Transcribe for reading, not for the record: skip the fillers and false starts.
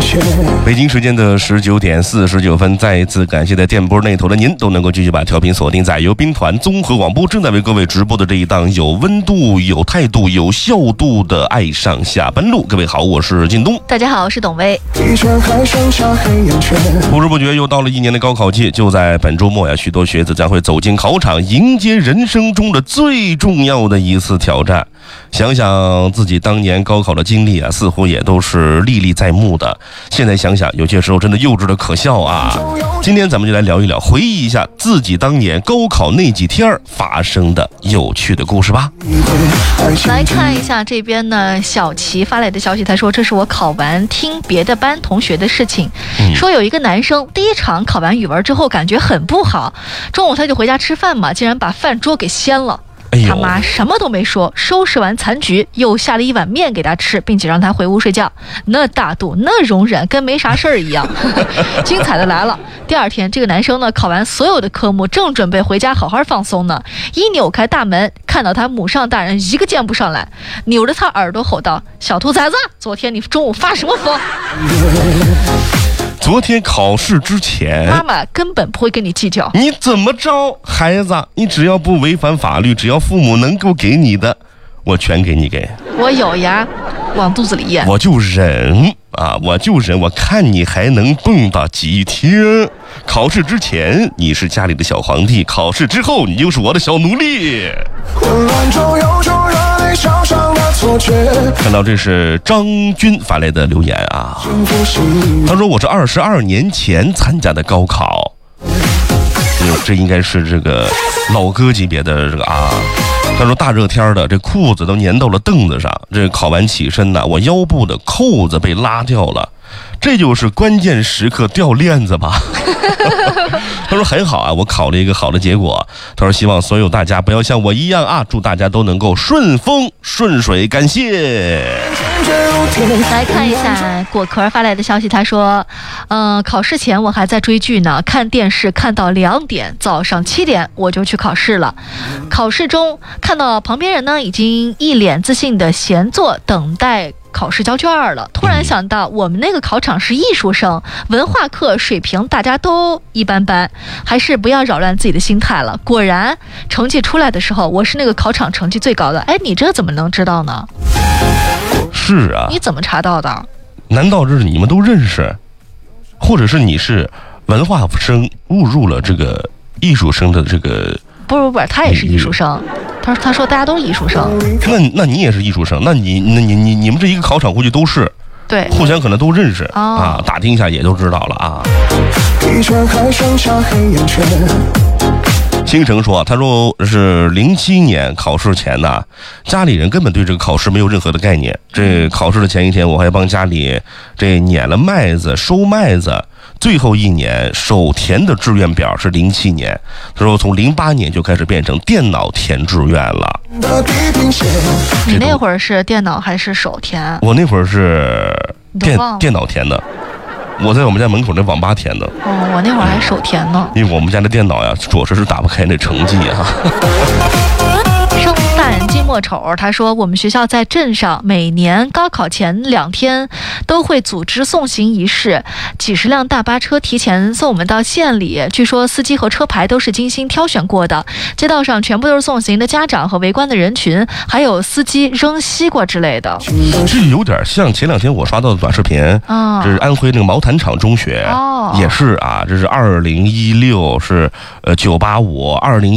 北京时间的19点49分，再一次感谢在电波那头的您都能够继续把调频锁定在由兵团综合广播正在为各位直播的这一档有温度、有态度、有效度的爱上下班路。各位好，我是靳东。 大家好，我是董薇。 不知不觉又到了一年的高考季，就在本周末呀，许多学子将会走进考场，迎接人生中的最重要的一次挑战。想想自己当年高考的经历啊，似乎也都是历历在目的。现在想想，有些时候真的幼稚的可笑啊。今天咱们就来聊一聊，回忆一下自己当年高考那几天发生的有趣的故事吧。 来看一下这边呢，小齐发来的消息，他说这是我考完听别的班同学的事情，说有一个男生第一场考完语文之后感觉很不好，中午他就回家吃饭嘛，竟然把饭桌给掀了。他妈什么都没说，收拾完残局，又下了一碗面给他吃，并且让他回屋睡觉。那大度，那容忍，跟没啥事儿一样。精彩的来了，第二天这个男生呢，考完所有的科目，正准备回家好好放松呢，一扭开大门，看到他母上大人一个箭步上来，扭着他耳朵吼道：“小兔崽子，昨天你中午发什么疯？” 昨天考试之前， 妈妈根本不会跟你计较。 你怎么着，孩子？你只要不违反法律，只要父母能够给你的，我全给你给。 我咬牙往肚子里咽， 我就忍啊，我就忍。我看你还能蹦跶几天？考试之前你是家里的小皇帝，考试之后你就是我的小奴隶。看到这是张军发来的留言啊，他说我是22年前参加的高考，这应该是这个老哥级别的这个啊。他说大热天的，这裤子都粘到了凳子上，这考完起身呢，我腰部的扣子被拉掉了，这就是关键时刻掉链子吧。他说很好啊，我考了一个好的结果。他说希望所有大家不要像我一样啊，祝大家都能够顺风顺水，感谢。 来看一下果壳发来的消息，他说考试前我还在追剧呢，看电视看到2点，早上7点我就去考试了。考试中看到旁边人呢已经一脸自信的闲坐等待考试交卷了，突然想到我们那个考场是艺术生，文化课水平大家都一般般，还是不要扰乱自己的心态了。果然成绩出来的时候，我是那个考场成绩最高的。哎，你这怎么能知道呢？ 是啊， 你怎么查到的？ 难道这是你们都认识，或者是你是文化生误入了这个艺术生的这个？ 不，他也是艺术生。他说大家都是艺术生。 那你也是艺术生，那你们这一个考场估计都是， 对， 互相可能都认识啊，打听一下也就知道了啊。星城说，他说是07年考试前呢，家里人根本对这个考试没有任何的概念。这考试的前一天，我还帮家里这碾了麦子，收麦子。最后一年手填的志愿表是07年，他说从08年就开始变成电脑填志愿了。 你那会儿是电脑还是手填？ 我那会儿是电脑填的，我在我们家门口那网吧填的。 我那会儿还手填呢。因为我们家的电脑呀，着实是打不开那成绩啊。 生旦净末丑，他说我们学校在镇上每年高考前2天都会组织送行仪式，几十辆大巴车提前送我们到县里，据说司机和车牌都是精心挑选过的，街道上全部都是送行的家长和围观的人群，还有司机扔西瓜之类的。 这有点像前2天我刷到的短视频，这是安徽那个毛坦厂中学，也是啊，这是2016是98520